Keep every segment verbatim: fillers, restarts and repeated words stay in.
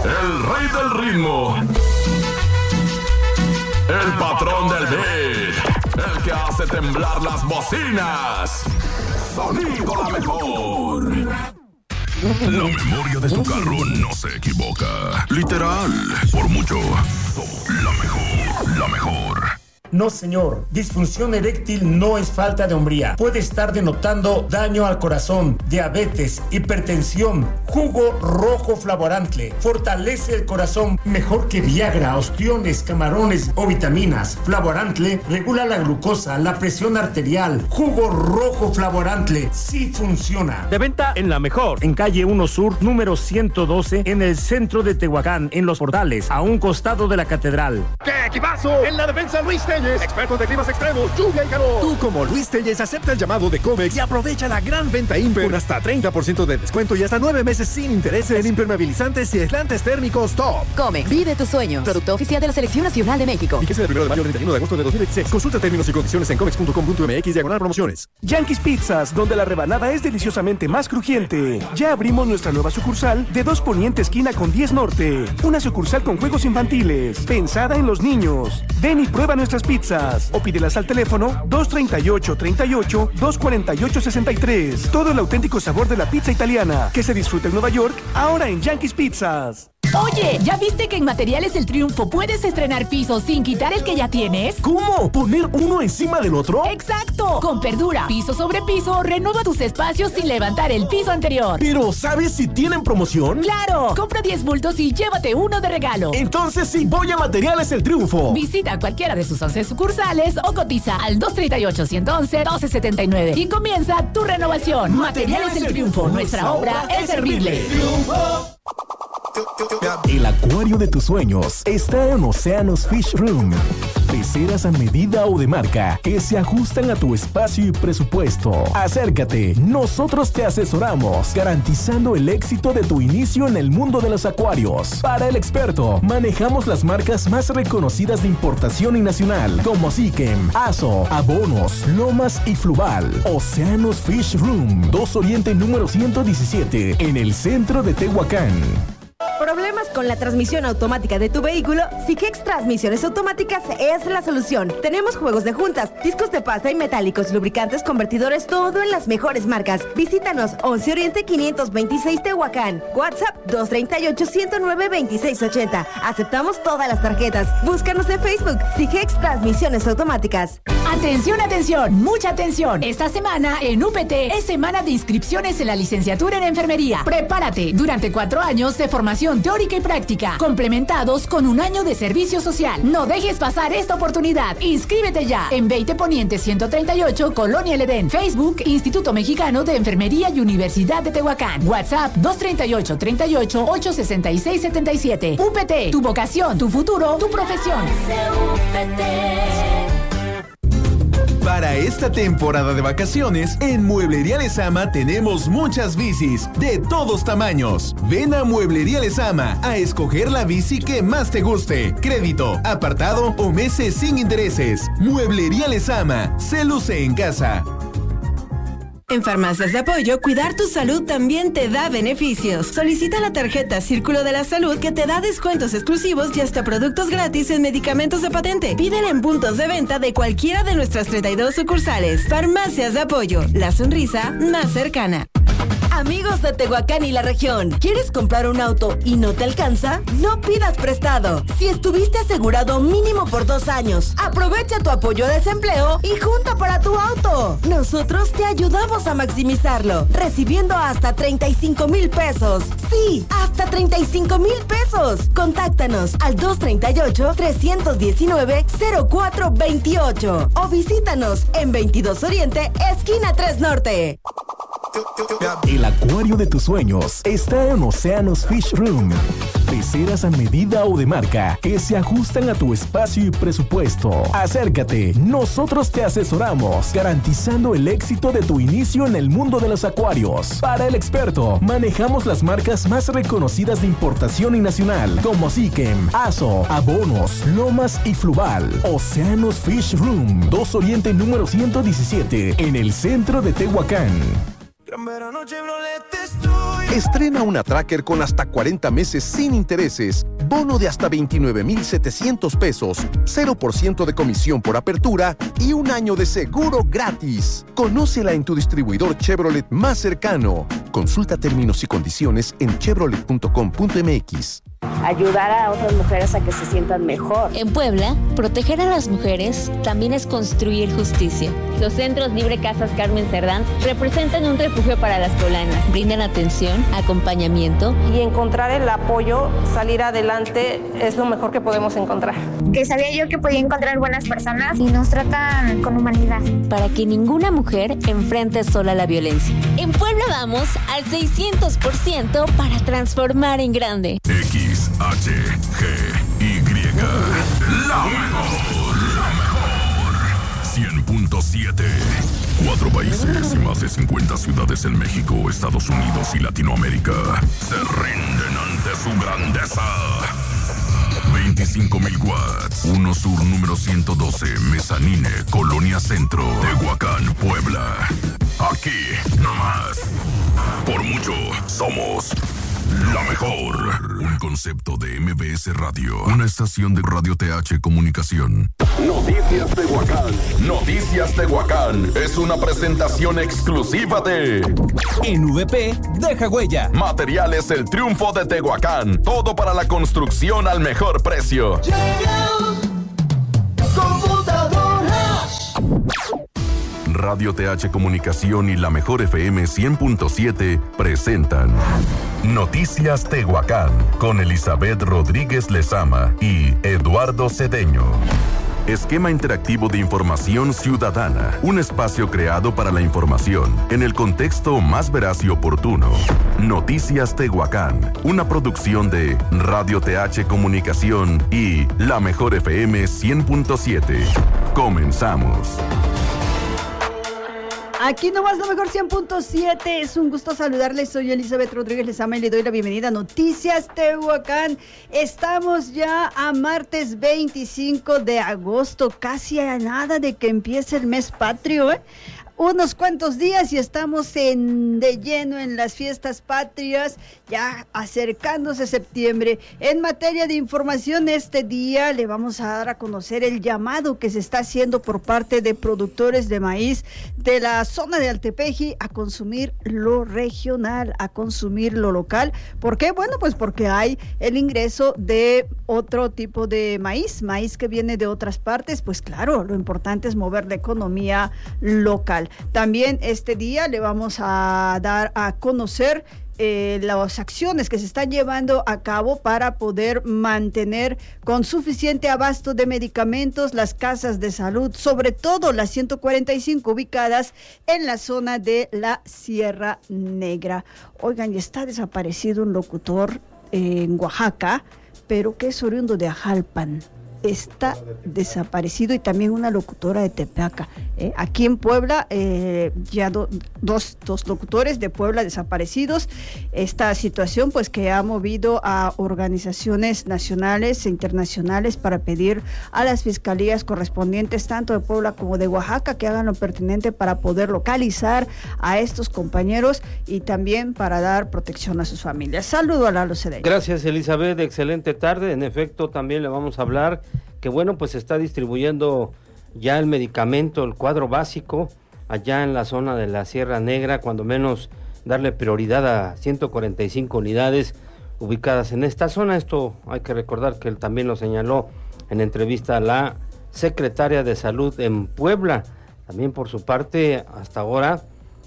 el rey del ritmo, el patrón del beat, el que hace temblar las bocinas. Sonido La Mejor. La memoria de tu carro no se equivoca. Literal, por mucho. La mejor, la mejor. No, señor. Disfunción eréctil no es falta de hombría. Puede estar denotando daño al corazón, diabetes, hipertensión. Jugo rojo Flavorantle fortalece el corazón mejor que Viagra, ostiones, camarones o vitaminas. Flavorantle regula la glucosa, la presión arterial. Jugo rojo Flavorantle sí funciona. De venta en La Mejor, en calle uno Sur, número ciento doce, en el centro de Tehuacán, en Los Portales, a un costado de la catedral. ¡Qué equipazo! En la defensa, Luis Telles, expertos de climas extremos, lluvia y calor. Tú, como Luis Telles, acepta el llamado de Comex y aprovecha la gran venta Imper con hasta treinta por ciento de descuento y hasta nueve meses sin intereses en impermeabilizantes y aislantes térmicos top. Comex, vive tus sueños. Producto oficial de la Selección Nacional de México. Fíjese del primero de mayo al treinta y uno de agosto de dos mil veintiséis. Consulta términos y condiciones en comex punto com punto m x diagonal promociones. Yankees Pizzas, donde la rebanada es deliciosamente más crujiente. Ya abrimos nuestra nueva sucursal de dos Poniente esquina con diez Norte. Una sucursal con juegos infantiles, pensada en los niños. Ven y prueba nuestras pizzas o pídelas al teléfono dos treinta y ocho, treinta y ocho, dos cuarenta y ocho, sesenta y tres. Todo el auténtico sabor de la pizza italiana que se disfruta en Nueva York, ahora en Yankees Pizzas. Oye, ¿ya viste que en Materiales El Triunfo puedes estrenar pisos sin quitar el que ya tienes? ¿Cómo? ¿Poner uno encima del otro? ¡Exacto! Con Perdura, piso sobre piso, renueva tus espacios sin levantar el piso anterior. Pero, ¿sabes si tienen promoción? ¡Claro! Compra diez bultos y llévate uno de regalo. Entonces sí voy a Materiales El Triunfo. Visita cualquiera de sus once sucursales o cotiza al dos treinta y ocho, ciento once, doce setenta y nueve y comienza tu renovación. Materiales El Triunfo, nuestra obra es servirle. El acuario de tus sueños está en Océanos Fish Room. Peceras a medida o de marca que se ajustan a tu espacio y presupuesto. Acércate, nosotros te asesoramos, garantizando el éxito de tu inicio en el mundo de los acuarios. Para el experto, manejamos las marcas más reconocidas de importación y nacional, como Siquem, Aso, Abonos, Lomas y Fluval. Océanos Fish Room, dos Oriente número ciento diecisiete, en el centro de Tehuacán. ¿Problemas con la transmisión automática de tu vehículo? Sigex Transmisiones Automáticas es la solución. Tenemos juegos de juntas, discos de pasta y metálicos, lubricantes, convertidores, todo en las mejores marcas. Visítanos, once Oriente quinientos veintiséis Tehuacán. WhatsApp dos treinta y ocho, ciento nueve, veintiséis ochenta. Aceptamos todas las tarjetas. Búscanos en Facebook, Sigex Transmisiones Automáticas. Atención, atención, mucha atención. Esta semana en U P T es semana de inscripciones en la licenciatura en enfermería. Prepárate durante cuatro años de formación teórica y práctica, complementados con un año de servicio social. No dejes pasar esta oportunidad. Inscríbete ya en veinte Poniente ciento treinta y ocho, Colonia El Edén. Facebook, Instituto Mexicano de Enfermería y Universidad de Tehuacán. WhatsApp dos treinta y ocho, treinta y ocho, ocho sesenta y seis setenta y siete. U P T, tu vocación, tu futuro, tu profesión. Para esta temporada de vacaciones, en Mueblería Lezama tenemos muchas bicis de todos tamaños. Ven a Mueblería Lezama a escoger la bici que más te guste. Crédito, apartado o meses sin intereses. Mueblería Lezama, se luce en casa. En Farmacias de Apoyo, cuidar tu salud también te da beneficios. Solicita la tarjeta Círculo de la Salud que te da descuentos exclusivos y hasta productos gratis en medicamentos de patente. Pídela en puntos de venta de cualquiera de nuestras treinta y dos sucursales. Farmacias de Apoyo, la sonrisa más cercana. Amigos de Tehuacán y la región, ¿quieres comprar un auto y no te alcanza? No pidas prestado. Si estuviste asegurado mínimo por dos años, aprovecha tu apoyo a desempleo y junta para tu auto. Nosotros te ayudamos a maximizarlo, recibiendo hasta treinta y cinco mil pesos. Sí, hasta treinta y cinco mil pesos. Contáctanos al dos treinta y ocho, trescientos diecinueve, cero cuatro veintiocho o visítanos en veintidós Oriente, esquina tres Norte. El acuario de tus sueños está en Océanos Fish Room. Peceras a medida o de marca que se ajustan a tu espacio y presupuesto. Acércate, nosotros te asesoramos, garantizando el éxito de tu inicio en el mundo de los acuarios. Para el experto, manejamos las marcas más reconocidas de importación y nacional, como Siquem, Aso, Abonos, Lomas y Fluval. Océanos Fish Room, dos Oriente número ciento diecisiete, en el centro de Tehuacán. Estrena una Tracker con hasta cuarenta meses sin intereses, bono de hasta veintinueve mil setecientos pesos, cero por ciento de comisión por apertura y un año de seguro gratis. Conócela en tu distribuidor Chevrolet más cercano. Consulta términos y condiciones en chevrolet punto com punto m x. Ayudar a otras mujeres a que se sientan mejor. En Puebla, proteger a las mujeres también es construir justicia. Los centros Libre Casas Carmen Cerdán representan un refugio para las poblanas. Brindan atención, acompañamiento. Y encontrar el apoyo, salir adelante, es lo mejor que podemos encontrar. Que sabía yo que podía encontrar buenas personas y nos tratan con humanidad. Para que ninguna mujer enfrente sola la violencia. En Puebla vamos al seiscientos por ciento para transformar en grande. X, H, G, Y. La mejor, la mejor. cien punto siete. Cuatro países y más de cincuenta ciudades en México, Estados Unidos y Latinoamérica se rinden ante su grandeza. veinticinco mil watts. uno Sur número ciento doce, Mezanine, Colonia Centro, Tehuacán, Puebla. Aquí, nomás. Por mucho, somos la mejor. Un concepto de M B S Radio. Una estación de Radio T H Comunicación. Noticias Tehuacán. Noticias Tehuacán. Es una presentación exclusiva de... En V P, deja huella. Materiales El Triunfo de Tehuacán. Todo para la construcción al mejor precio. Computadoras. Radio T H Comunicación y la Mejor F M cien punto siete presentan Noticias Tehuacán con Elizabeth Rodríguez Lezama y Eduardo Cedeño. Esquema interactivo de información ciudadana. Un espacio creado para la información en el contexto más veraz y oportuno. Noticias Tehuacán. Una producción de Radio T H Comunicación y la Mejor F M cien punto siete. Comenzamos. Aquí nomás lo mejor cien punto siete, es un gusto saludarles, soy Elizabeth Rodríguez Lezama y le doy la bienvenida a Noticias Tehuacán. Estamos ya a martes veinticinco de agosto, casi a nada de que empiece el mes patrio, ¿eh? Unos cuantos días y estamos en, de lleno en las fiestas patrias, ya acercándose septiembre. En materia de información, este día le vamos a dar a conocer el llamado que se está haciendo por parte de productores de maíz de la zona de Altepeji a consumir lo regional, a consumir lo local. ¿Por qué? Bueno, pues porque hay el ingreso de otro tipo de maíz, maíz que viene de otras partes. Pues claro, lo importante es mover la economía local. También este día le vamos a dar a conocer eh, las acciones que se están llevando a cabo para poder mantener con suficiente abasto de medicamentos las casas de salud, sobre todo las ciento cuarenta y cinco ubicadas en la zona de la Sierra Negra. Oigan, y está desaparecido un locutor eh, en Oaxaca, pero que es oriundo de Ajalpan. Está desaparecido, y también una locutora de Tepeaca. ¿eh? Aquí en Puebla, eh, ya do, dos, dos locutores de Puebla desaparecidos. Esta situación, pues, que ha movido a organizaciones nacionales e internacionales para pedir a las fiscalías correspondientes, tanto de Puebla como de Oaxaca, que hagan lo pertinente para poder localizar a estos compañeros y también para dar protección a sus familias. Saludo a Lalo Cedeño. Gracias, Elizabeth. Excelente tarde. En efecto, también le vamos a hablar que bueno, pues se está distribuyendo ya el medicamento, el cuadro básico, allá en la zona de la Sierra Negra, cuando menos darle prioridad a ciento cuarenta y cinco unidades ubicadas en esta zona. Esto hay que recordar que él también lo señaló en entrevista a la secretaria de Salud en Puebla. También por su parte, hasta ahora,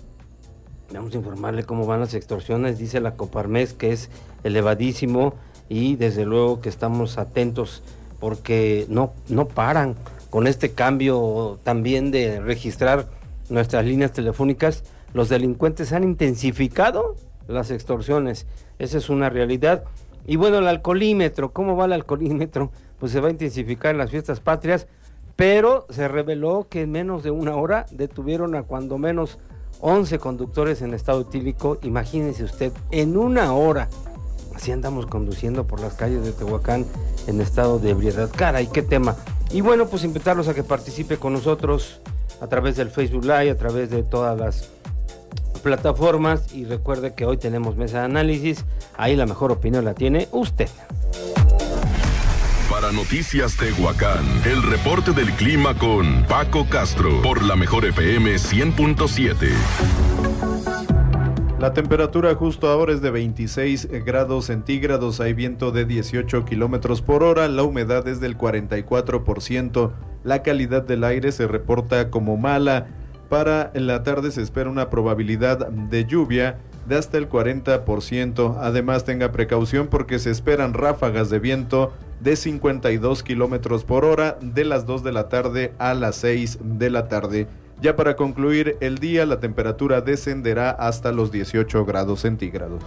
vamos a informarle cómo van las extorsiones, dice la Coparmex que es elevadísimo y desde luego que estamos atentos porque no, no paran con este cambio también de registrar nuestras líneas telefónicas. Los delincuentes han intensificado las extorsiones, esa es una realidad. Y bueno, el alcoholímetro, ¿cómo va el alcoholímetro? Pues se va a intensificar en las fiestas patrias, pero se reveló que en menos de una hora detuvieron a cuando menos once conductores en estado etílico. Imagínense usted, en una hora. Así andamos conduciendo por las calles de Tehuacán en estado de ebriedad. Caray, qué tema. Y bueno, pues invitarlos a que participe con nosotros a través del Facebook Live, a través de todas las plataformas. Y recuerde que hoy tenemos mesa de análisis. Ahí la mejor opinión la tiene usted. Para Noticias Tehuacán, el reporte del clima con Paco Castro por la mejor F M cien punto siete. La temperatura justo ahora es de veintiséis grados centígrados, hay viento de dieciocho kilómetros por hora, la humedad es del cuarenta y cuatro por ciento, la calidad del aire se reporta como mala. Para la tarde se espera una probabilidad de lluvia de hasta el cuarenta por ciento. Además, tenga precaución porque se esperan ráfagas de viento de cincuenta y dos kilómetros por hora de las dos de la tarde a las seis de la tarde. Ya para concluir el día, la temperatura descenderá hasta los dieciocho grados centígrados.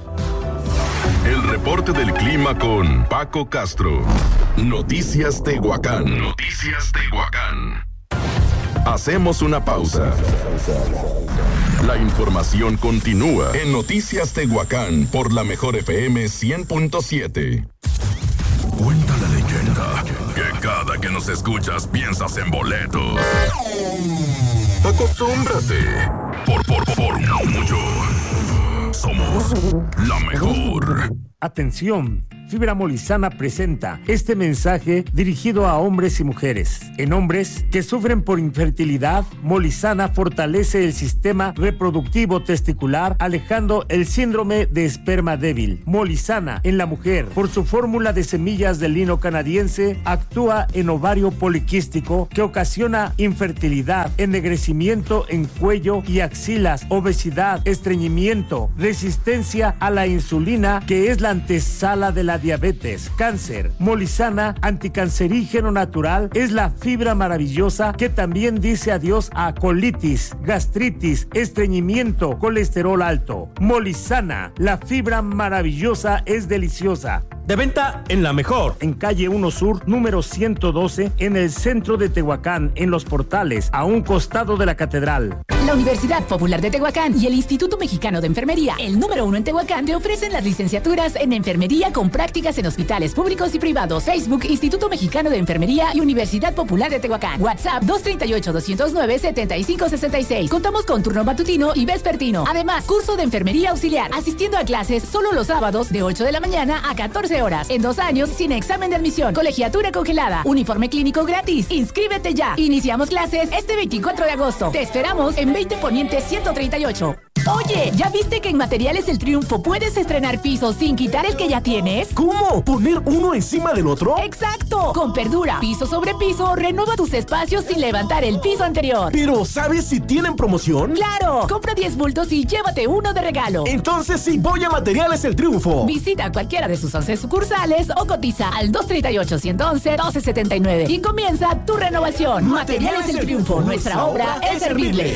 El reporte del clima con Paco Castro. Noticias Tehuacán. Noticias Tehuacán. Hacemos una pausa. La información continúa en Noticias Tehuacán por la mejor F M cien punto siete. Cuenta la leyenda que cada que nos escuchas piensas en boletos. Acostúmbrate. Por, por, por mucho. Somos la mejor. Atención, Fibra Molizana presenta este mensaje dirigido a hombres y mujeres. En hombres que sufren por infertilidad, Molizana fortalece el sistema reproductivo testicular, alejando el síndrome de esperma débil. Molizana en la mujer, por su fórmula de semillas de lino canadiense, actúa en ovario poliquístico que ocasiona infertilidad, ennegrecimiento en cuello y axilas, obesidad, estreñimiento, resistencia a la insulina, que es la antesala de la diabetes, cáncer. Molizana, anticancerígeno natural, es la fibra maravillosa que también dice adiós a colitis, gastritis, estreñimiento, colesterol alto. Molizana, la fibra maravillosa es deliciosa. De venta en La Mejor. En calle uno Sur, número ciento doce, en el centro de Tehuacán, en Los Portales, a un costado de la catedral. La Universidad Popular de Tehuacán y el Instituto Mexicano de Enfermería, el número uno en Tehuacán, te ofrecen las licenciaturas en enfermería con prácticas en hospitales públicos y privados. Facebook, Instituto Mexicano de Enfermería y Universidad Popular de Tehuacán. WhatsApp dos tres ocho, dos cero nueve, siete cinco seis seis. Contamos con turno matutino y vespertino. Además, curso de enfermería auxiliar, asistiendo a clases solo los sábados de ocho de la mañana a catorce horas. En dos años, sin examen de admisión. Colegiatura congelada. Uniforme clínico gratis. Inscríbete ya. Iniciamos clases este veinticuatro de agosto. Te esperamos en veinte Poniente ciento treinta y ocho. Oye, ¿ya viste que en Materiales El Triunfo puedes estrenar pisos sin quitar el que ya tienes? ¿Cómo? ¿Poner uno encima del otro? ¡Exacto! Con Perdura, piso sobre piso, renueva tus espacios sin levantar el piso anterior. Pero, ¿sabes si tienen promoción? ¡Claro! Compra diez bultos y llévate uno de regalo. Entonces sí, voy a Materiales El Triunfo. Visita cualquiera de sus once sucursales o cotiza al dos tres ocho, uno uno uno, doce setenta y nueve y comienza tu renovación. Materiales El Triunfo, nuestra obra es servirle.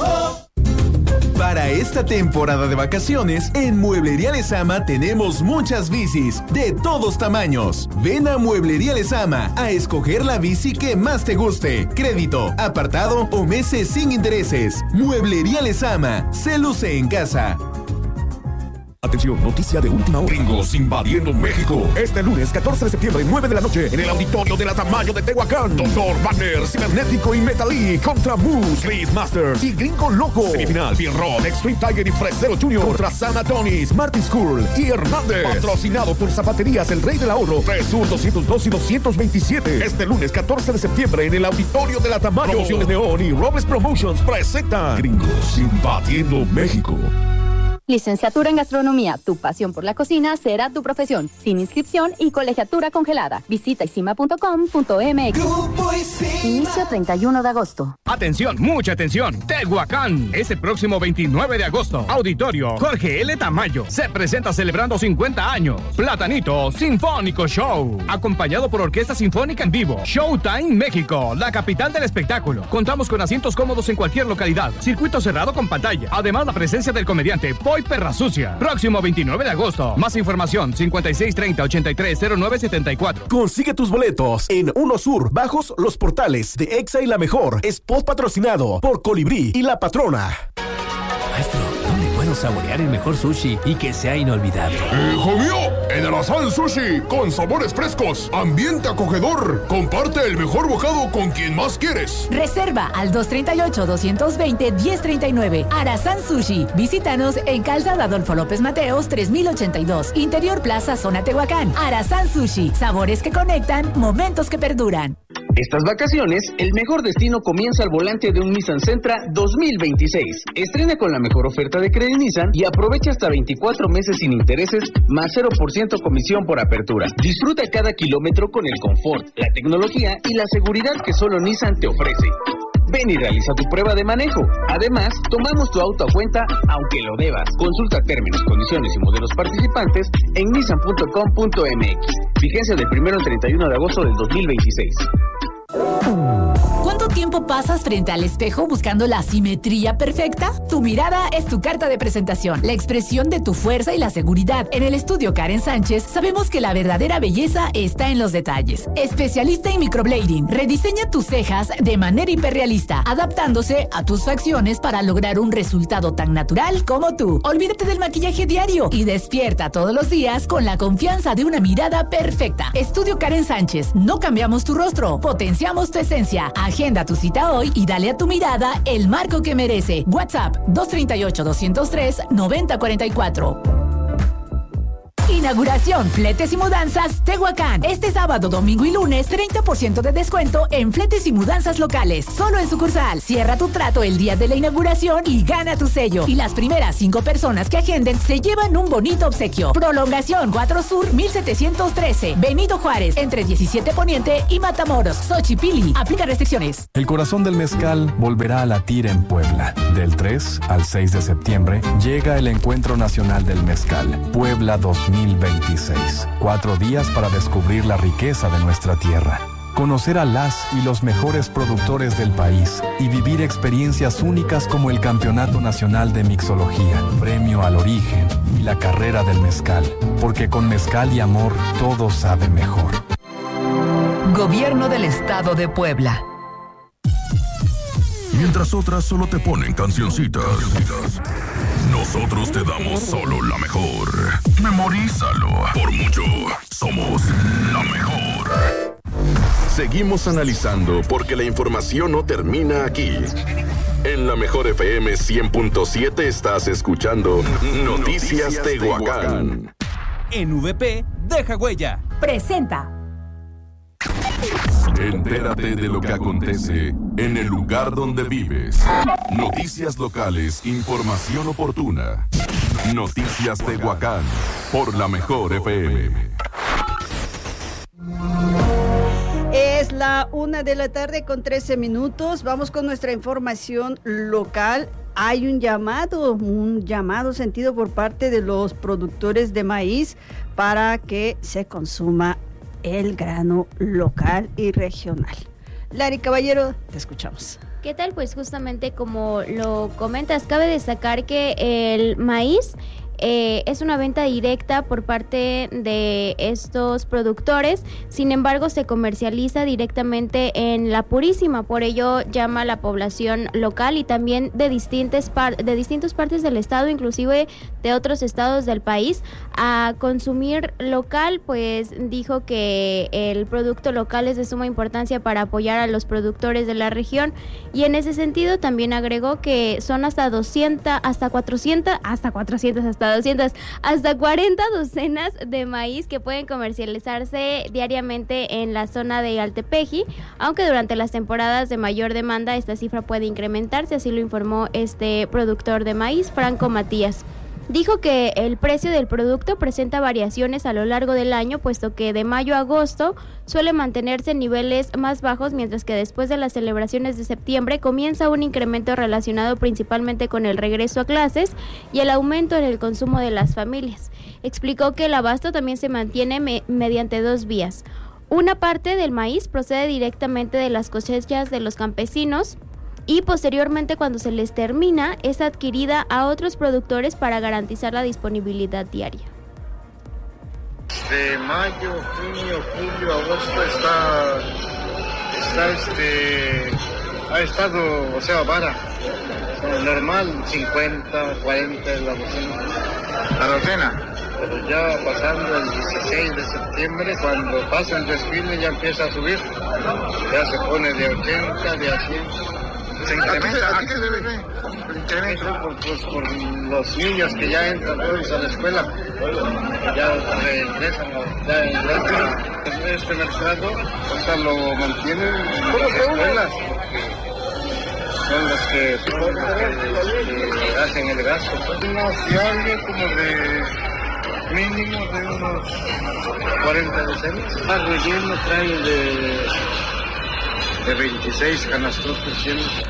Para esta temporada de vacaciones, en Mueblería Lezama tenemos muchas bicis de todos tamaños. Ven a Mueblería Lezama a escoger la bici que más te guste. Crédito, apartado o meses sin intereses. Mueblería Lezama, se luce en casa. Atención, noticia de última hora. Gringos invadiendo México. Este lunes catorce de septiembre, nueve de la noche, en el auditorio de la Tamayo de Tehuacán. Doctor Banner, Cibernético y Metalí contra Moose, Chris Masters y Gringo Loco. Semifinal, Pierrot, Extreme Tiger y Fresero Junior contra San Adonis, Martin School y Hernández. Patrocinado por Zapaterías El Rey del Ahorro, tres Sur doscientos dos y doscientos veintisiete. Este lunes catorce de septiembre, en el auditorio de la Tamayo. Promociones Neon y Robles Promotions presentan Gringos invadiendo México. Licenciatura en Gastronomía. Tu pasión por la cocina será tu profesión. Sin inscripción y colegiatura congelada. Visita isima punto com punto m x. Inicio treinta y uno de agosto. Atención, mucha atención. Tehuacán. Este próximo veintinueve de agosto. Auditorio Jorge L. Tamayo. Se presenta celebrando cincuenta años. Platanito Sinfónico Show. Acompañado por Orquesta Sinfónica en vivo. Showtime México. La capital del espectáculo. Contamos con asientos cómodos en cualquier localidad. Circuito cerrado con pantalla. Además, la presencia del comediante Poi Perra Sucia. Próximo veintinueve de agosto. Más información cincuenta y seis treinta, ochenta y tres cero nueve setenta y cuatro. Consigue tus boletos en Uno Sur, Bajos Los Portales, de Exa y La Mejor. Spot patrocinado por Colibrí y La Patrona. Maestro, ¿dónde puedo Déjanos saborear el mejor sushi y que sea inolvidable. ¡Hijo mío! En Arasán Sushi, con sabores frescos, ambiente acogedor. Comparte el mejor bocado con quien más quieres. Reserva al dos treinta y ocho, doscientos veinte, diez treinta y nueve. Arasán Sushi. Visítanos en Calzada Adolfo López Mateos, tres mil ochenta y dos. Interior Plaza, Zona Tehuacán. Arasán Sushi. Sabores que conectan, momentos que perduran. Estas vacaciones, el mejor destino comienza al volante de un Nissan Sentra dos mil veintiséis. Estrena con la mejor oferta de Credit Nissan y aprovecha hasta veinticuatro meses sin intereses, más cero por ciento comisión por apertura. Disfruta cada kilómetro con el confort, la tecnología y la seguridad que solo Nissan te ofrece. Ven y realiza tu prueba de manejo. Además, tomamos tu auto a cuenta aunque lo debas. Consulta términos, condiciones y modelos participantes en nissan punto com punto m x. Vigencia del primero al treinta y uno de agosto del dos mil veintiséis. ¿Cuánto tiempo pasas frente al espejo buscando la simetría perfecta? Tu mirada es tu carta de presentación, la expresión de tu fuerza y la seguridad. En el estudio Karen Sánchez sabemos que la verdadera belleza está en los detalles. Especialista en microblading, rediseña tus cejas de manera hiperrealista, adaptándose a tus facciones para lograr un resultado tan natural como tú. Olvídate del maquillaje diario y despierta todos los días con la confianza de una mirada perfecta. Estudio Karen Sánchez, no cambiamos tu rostro, potenciamos tu esencia. Agenda tu cita hoy y dale a tu mirada el marco que merece. WhatsApp dos treinta y ocho, doscientos tres, noventa cuarenta y cuatro. Inauguración Fletes y Mudanzas Tehuacán. Este sábado, domingo y lunes, treinta por ciento de descuento en fletes y mudanzas locales. Solo en sucursal. Cierra tu trato el día de la inauguración y gana tu sello. Y las primeras cinco personas que agenden se llevan un bonito obsequio. Prolongación cuatro Sur mil setecientos trece. Benito Juárez, entre diecisiete Poniente y Matamoros. Xochipilli. Aplica restricciones. El corazón del mezcal volverá a latir en Puebla. Del tres al seis de septiembre llega el Encuentro Nacional del Mezcal. Puebla dos mil veintiséis. Cuatro días para descubrir la riqueza de nuestra tierra, conocer a las y los mejores productores del país y vivir experiencias únicas como el Campeonato Nacional de Mixología, Premio al Origen y la Carrera del Mezcal, porque con mezcal y amor todo sabe mejor. Gobierno del Estado de Puebla. Mientras otras solo te ponen cancioncitas, nosotros te damos solo la mejor. Memorízalo. Por mucho, somos la mejor. Seguimos analizando porque la información no termina aquí. En la mejor F M cien punto siete estás escuchando Noticias Tehuacán. En V P, deja huella. Presenta. Entérate de lo que acontece en el lugar donde vives. Noticias locales, información oportuna. Noticias Tehuacán, por la mejor F M. Es la una de la tarde con trece minutos. Vamos con nuestra información local. Hay un llamado, un llamado sentido por parte de los productores de maíz para que se consuma el grano local y regional. Lari Caballero, te escuchamos. ¿Qué tal? Pues justamente como lo comentas, cabe destacar que el maíz Eh, es una venta directa por parte de estos productores, sin embargo se comercializa directamente en La Purísima, por ello llama a la población local y también de distintas, par- de distintas partes del estado, inclusive de otros estados del país, a consumir local, pues dijo que el producto local es de suma importancia para apoyar a los productores de la región y en ese sentido también agregó que son hasta doscientas, hasta cuatrocientas, hasta cuatrocientas, hasta doscientas, hasta cuarenta docenas de maíz que pueden comercializarse diariamente en la zona de Altepeji, aunque durante las temporadas de mayor demanda esta cifra puede incrementarse, así lo informó este productor de maíz, Franco Matías. Dijo que el precio del producto presenta variaciones a lo largo del año, puesto que de mayo a agosto suele mantenerse en niveles más bajos, mientras que después de las celebraciones de septiembre comienza un incremento relacionado principalmente con el regreso a clases y el aumento en el consumo de las familias. Explicó que el abasto también se mantiene me- mediante dos vías. Una parte del maíz procede directamente de las cosechas de los campesinos, y posteriormente cuando se les termina es adquirida a otros productores para garantizar la disponibilidad diaria. De mayo, junio, julio, agosto está, está este, ha estado, o sea, vara. Normal, cincuenta, cuarenta es la bocina. ¿La docena? Pero ya pasando el dieciséis de septiembre, cuando pasa el desfile ya empieza a subir. Ya se pone de ochenta, de a cien. ¿Se incrementa? ¿A qué se debe el incremento? Por, pues, por los niños que ya entran todos a la escuela. Ya regresan a ya ingresan. Este mercado, o sea, lo mantienen en las escuelas. Son los que, son los que, que hacen el gasto. Una fiable como de mínimo de unos cuarenta decenas. Más relleno trae de, de veintiséis canastrotes llenos.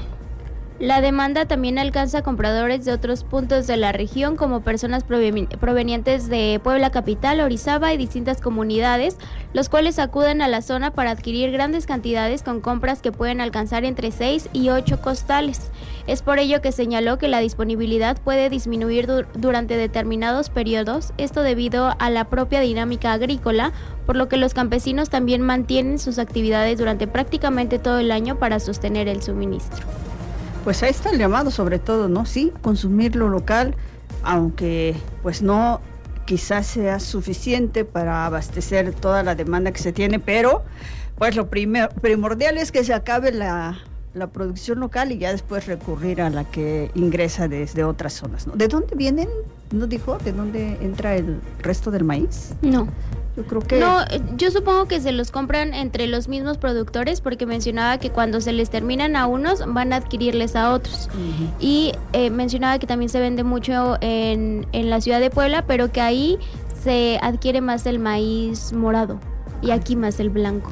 La demanda también alcanza compradores de otros puntos de la región, como personas provenientes de Puebla Capital, Orizaba y distintas comunidades, los cuales acuden a la zona para adquirir grandes cantidades con compras que pueden alcanzar entre seis y ocho costales. Es por ello que señaló que la disponibilidad puede disminuir du- durante determinados periodos, esto debido a la propia dinámica agrícola, por lo que los campesinos también mantienen sus actividades durante prácticamente todo el año para sostener el suministro. Pues ahí está el llamado, sobre todo, ¿no? Sí, consumir lo local, aunque pues no quizás sea suficiente para abastecer toda la demanda que se tiene, pero pues lo primer, primordial es que se acabe la, la producción local y ya después recurrir a la que ingresa desde otras zonas, ¿no? ¿De dónde vienen? ¿No dijo? ¿De dónde entra el resto del maíz? No. Yo creo que... No, yo supongo que se los compran entre los mismos productores, porque mencionaba que cuando se les terminan a unos, van a adquirirles a otros. Uh-huh. Y eh, mencionaba que también se vende mucho en, en la ciudad de Puebla, pero que ahí se adquiere más el maíz morado y aquí más el blanco.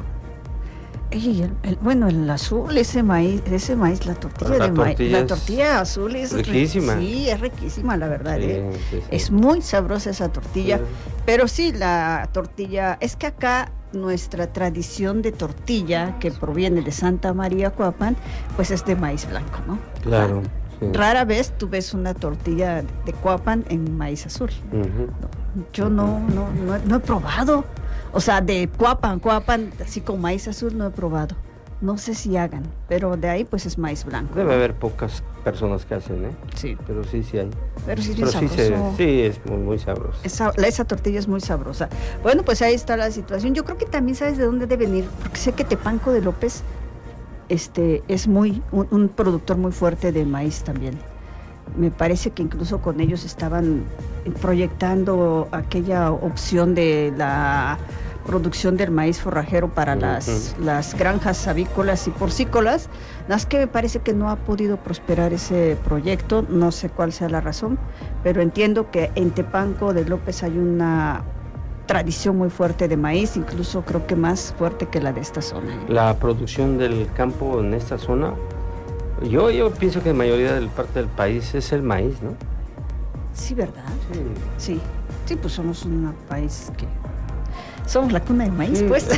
Ey, el, el, bueno, el azul, ese maíz, ese maíz, la tortilla la de maíz, la tortilla azul es riquísima. Sí, es riquísima, la verdad. Sí, eh. sí, sí. Es muy sabrosa esa tortilla, sí. Pero sí, la tortilla, es que acá nuestra tradición de tortilla, que proviene de Santa María, Coapan, pues es de maíz blanco, ¿no? Claro. Sí. Rara vez tú ves una tortilla de Coapan en maíz azul. Uh-huh. No, yo no, no, no, no he probado. O sea, de Coapan, Coapan, así con maíz azul no he probado. No sé si hagan, pero de ahí pues es maíz blanco. Debe, ¿no?, haber pocas personas que hacen, ¿eh? Sí. Pero sí, sí hay. Pero sí es pero bien sí, sabroso. Se, sí, es muy, muy sabroso. Esa, esa tortilla es muy sabrosa. Bueno, pues ahí está la situación. Yo creo que también sabes de dónde debe venir, porque sé que Tepanco de López este, es muy un, un productor muy fuerte de maíz también. Me parece que incluso con ellos estaban proyectando aquella opción de la producción del maíz forrajero para uh-huh. las, las granjas avícolas y porcícolas, las que me parece que no ha podido prosperar ese proyecto, no sé cuál sea la razón, pero entiendo que en Tepanco de López hay una tradición muy fuerte de maíz, incluso creo que más fuerte que la de esta zona. La producción del campo en esta zona, yo, yo pienso que la mayoría de la parte del país es el maíz, ¿no? Sí, ¿verdad? Sí. Sí, sí, pues somos un país que... Somos la cuna del maíz, sí, pues.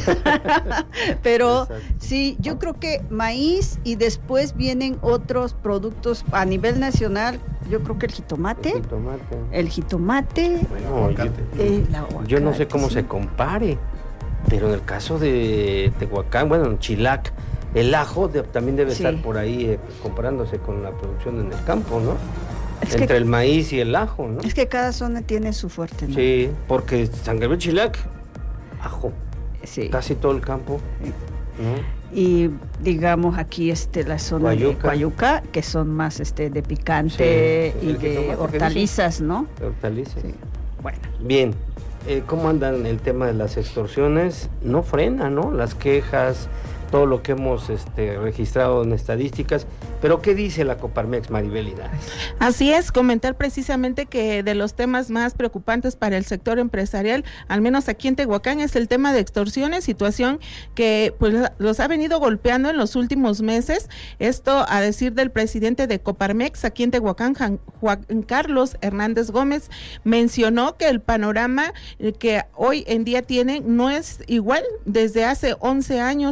Pero exacto. Sí, yo creo que maíz y después vienen otros productos a nivel nacional. Yo creo que el jitomate. El jitomate. El jitomate. Bueno, yo, eh, yo no sé cómo sí. se compare, pero en el caso de Tehuacán, bueno, en Chilac, el ajo de, también debe sí. estar por ahí eh, comparándose con la producción en el campo, ¿no? Es Entre que, el maíz y el ajo, ¿no? Es que cada zona tiene su fuerte, ¿no? Sí, porque San Gabriel, Chilac, ajo, sí. Casi todo el campo, sí. ¿no? Y digamos aquí este la zona Guayuca. de Coayuca, que son más este de picante sí. y de hortalizas, ¿no? De hortalizas. Sí. Bueno. Bien, eh, ¿cómo andan el tema de las extorsiones? No frena, ¿no? Las quejas, todo lo que hemos este, registrado en estadísticas, pero ¿qué dice la Coparmex, Maribel Linares? Así es, comentar precisamente que de los temas más preocupantes para el sector empresarial, al menos aquí en Tehuacán, es el tema de extorsiones, situación que pues los ha venido golpeando en los últimos meses. Esto a decir del presidente de Coparmex aquí en Tehuacán, Juan Carlos Hernández Gómez, mencionó que el panorama que hoy en día tienen no es igual desde hace once años, con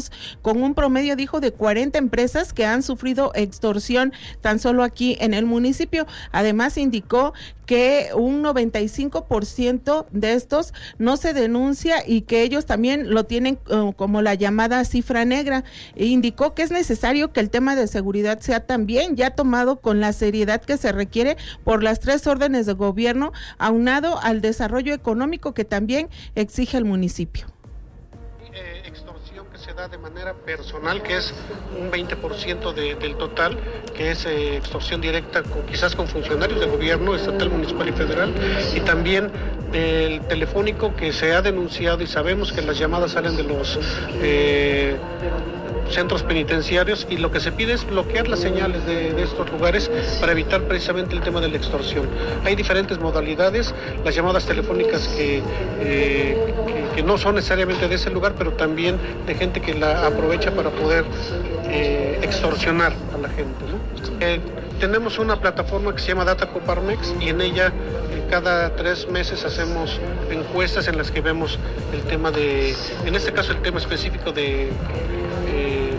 con un promedio, dijo, de cuarenta empresas que han sufrido extorsión tan solo aquí en el municipio. Además, indicó que un noventa y cinco por ciento de estos no se denuncia y que ellos también lo tienen uh, como la llamada cifra negra. E indicó que es necesario que el tema de seguridad sea también ya tomado con la seriedad que se requiere por las tres órdenes de gobierno, aunado al desarrollo económico que también exige el municipio. Eh, extorsión que se da de manera personal, que es un veinte por ciento de, del total, que es eh, extorsión directa con, quizás con funcionarios de gobierno estatal, municipal y federal, y también el telefónico que se ha denunciado y sabemos que las llamadas salen de los eh, centros penitenciarios, y lo que se pide es bloquear las señales de, de estos lugares para evitar precisamente el tema de la extorsión. Hay diferentes modalidades, las llamadas telefónicas que, eh, que, que no son necesariamente de ese lugar, pero también de gente que la aprovecha para poder eh, extorsionar a la gente, ¿no? Eh, tenemos una plataforma que se llama Data Coparmex, y en ella eh, cada tres meses hacemos encuestas en las que vemos el tema de, en este caso el tema específico de Eh,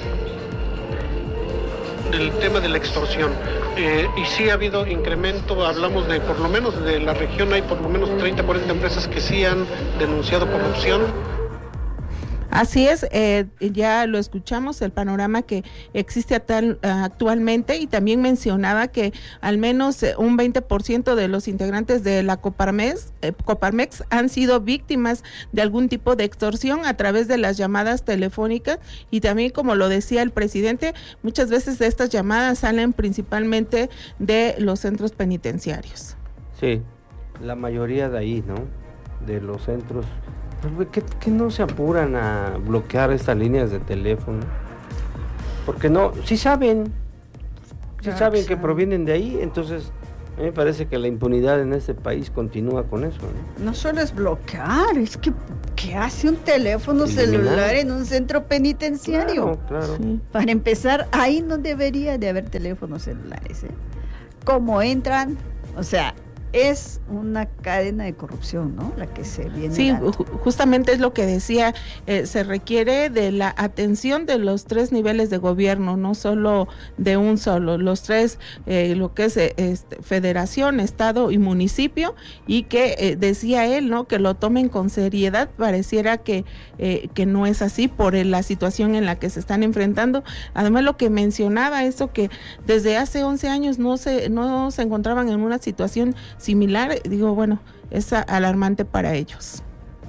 del tema de la extorsión, eh, y sí ha habido incremento. Hablamos de, por lo menos de la región, hay por lo menos treinta, cuarenta empresas que sí han denunciado corrupción. Así es, eh, ya lo escuchamos, el panorama que existe tal, uh, actualmente, y también mencionaba que al menos eh, un veinte por ciento de los integrantes de la Coparmex, eh, Coparmex han sido víctimas de algún tipo de extorsión a través de las llamadas telefónicas, y también, como lo decía el presidente, muchas veces de estas llamadas salen principalmente de los centros penitenciarios. Sí, la mayoría de ahí, ¿no? De los centros. ¿Qué, qué no se apuran a bloquear estas líneas de teléfono? Porque no, sí saben, sí Claro, saben que que saben. provienen de ahí, entonces a mí me parece que la impunidad en este país continúa con eso, ¿no? No solo es bloquear, es que ¿qué hace un teléfono Eliminar. celular en un centro penitenciario? Claro, claro. Sí. Para empezar, ahí no debería de haber teléfonos celulares, ¿eh? ¿Cómo entran? O sea, es una cadena de corrupción, ¿no? La que se viene Sí, dando. ju- justamente es lo que decía, eh, se requiere de la atención de los tres niveles de gobierno, no solo de un solo, los tres, eh, lo que es eh, este, federación, estado y municipio, y que eh, decía él, ¿no? Que lo tomen con seriedad. Pareciera que, eh, que no es así por eh, la situación en la que se están enfrentando. Además, lo que mencionaba, eso que desde hace once años no se, no se encontraban en una situación similar, digo, bueno, es a- alarmante para ellos.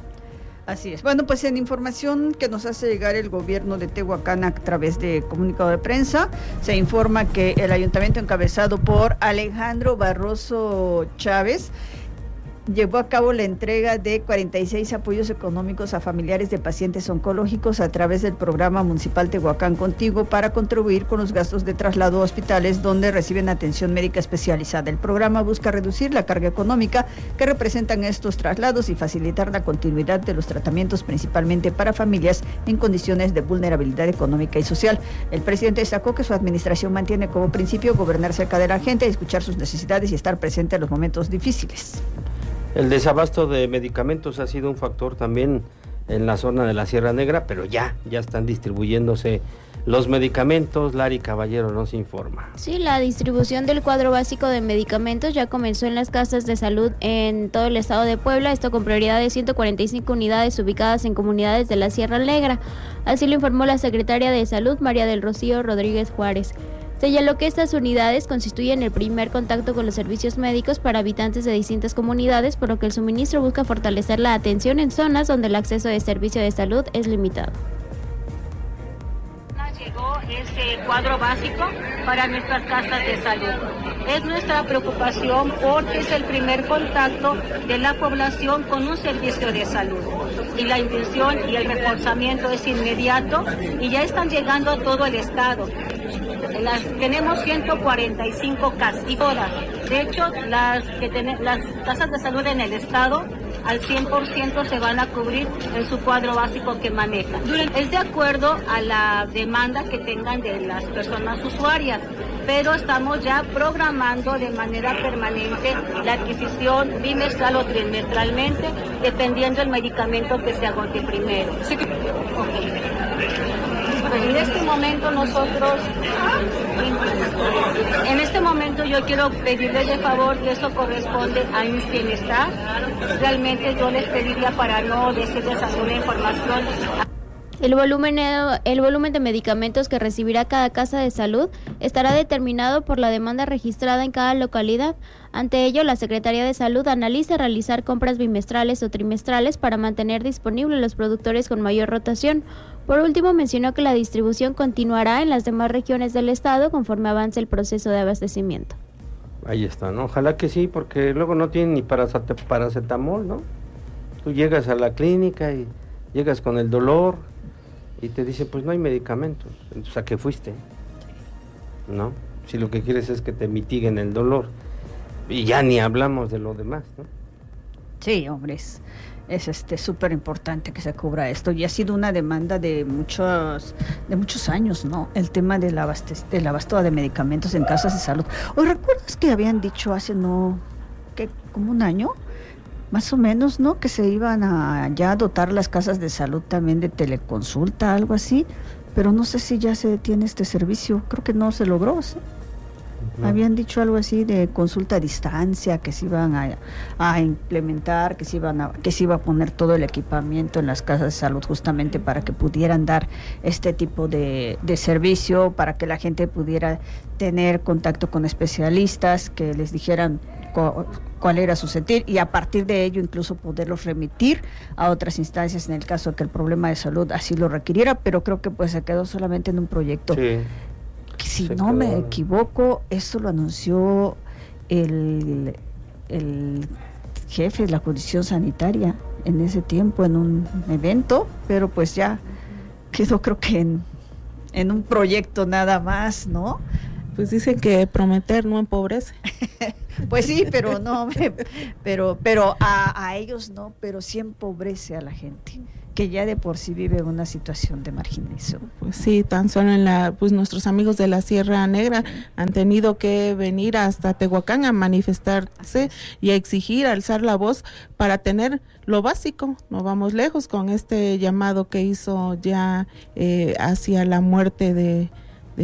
Así es. Bueno, pues en información que nos hace llegar el gobierno de Tehuacán a través de comunicado de prensa, se informa que el ayuntamiento encabezado por Alejandro Barroso Chávez llevó a cabo la entrega de cuarenta y seis apoyos económicos a familiares de pacientes oncológicos a través del programa municipal Tehuacán Contigo para contribuir con los gastos de traslado a hospitales donde reciben atención médica especializada. El programa busca reducir la carga económica que representan estos traslados y facilitar la continuidad de los tratamientos, principalmente para familias en condiciones de vulnerabilidad económica y social. El presidente destacó que su administración mantiene como principio gobernar cerca de la gente, escuchar sus necesidades y estar presente en los momentos difíciles. El desabasto de medicamentos ha sido un factor también en la zona de la Sierra Negra, pero ya, ya están distribuyéndose los medicamentos. Lari Caballero nos informa. Sí, la distribución del cuadro básico de medicamentos ya comenzó en las casas de salud en todo el estado de Puebla, esto con prioridad de ciento cuarenta y cinco unidades ubicadas en comunidades de la Sierra Negra. Así lo informó la secretaria de Salud, María del Rocío Rodríguez Juárez. Señaló que estas unidades constituyen el primer contacto con los servicios médicos para habitantes de distintas comunidades, por lo que el suministro busca fortalecer la atención en zonas donde el acceso de servicio de salud es limitado. Llegó ese cuadro básico para nuestras casas de salud. Es nuestra preocupación porque es el primer contacto de la población con un servicio de salud. Y la intención y el reforzamiento es inmediato y ya están llegando a todo el estado. Las, tenemos ciento cuarenta y cinco casas y todas. De hecho, las, que ten, las casas de salud en el estado al cien por ciento se van a cubrir en su cuadro básico que manejan. Es de acuerdo a la demanda que tengan de las personas usuarias, pero estamos ya programando de manera permanente la adquisición bimestral o trimestralmente, dependiendo del medicamento que se agote primero. Sí que... okay. En este momento nosotros, en este momento yo quiero pedirles de favor que eso corresponde a I M S S Bienestar. Realmente yo les pediría para no decirles alguna información. El volumen, el volumen de medicamentos que recibirá cada casa de salud estará determinado por la demanda registrada en cada localidad. Ante ello, la Secretaría de Salud analiza realizar compras bimestrales o trimestrales para mantener disponibles los productores con mayor rotación. Por último, mencionó que la distribución continuará en las demás regiones del estado conforme avance el proceso de abastecimiento. Ahí está, ¿no? Ojalá que sí, porque luego no tienen ni paracet- paracetamol, ¿no? Tú llegas a la clínica y llegas con el dolor y te dicen, pues no hay medicamentos. Entonces, ¿a qué fuiste? ¿No? Si lo que quieres es que te mitiguen el dolor. Y ya ni hablamos de lo demás, ¿no? Sí, hombre, es, es este súper importante que se cubra esto. Y ha sido una demanda de muchos, de muchos años, ¿no? El tema del, abastec- del abasto de medicamentos en casas de salud. ¿O recuerdas que habían dicho hace no, que como un año? Más o menos, ¿no? Que se iban a ya dotar las casas de salud también de teleconsulta, algo así, pero no sé si ya se detiene este servicio, creo que no se logró, ¿sí? No. Habían dicho algo así de consulta a distancia, que se iban a, a implementar, que se iban a, que se iba a poner todo el equipamiento en las casas de salud justamente para que pudieran dar este tipo de, de servicio, para que la gente pudiera tener contacto con especialistas, que les dijeran cu- cuál era su sentir y a partir de ello incluso poderlos remitir a otras instancias en el caso de que el problema de salud así lo requiriera, pero creo que pues se quedó solamente en un proyecto. Sí. Si no me equivoco, esto lo anunció el, el jefe de la Comisión Sanitaria en ese tiempo en un evento, pero pues ya quedó creo que en, en un proyecto nada más, ¿no? Pues dicen que prometer no empobrece. Pues sí, pero no, pero pero a, a ellos no, pero sí empobrece a la gente, que ya de por sí vive una situación de marginación. Pues sí, tan solo en la, pues nuestros amigos de la Sierra Negra han tenido que venir hasta Tehuacán a manifestarse y a exigir, a alzar la voz para tener lo básico. No vamos lejos con este llamado que hizo ya eh, hacia la muerte de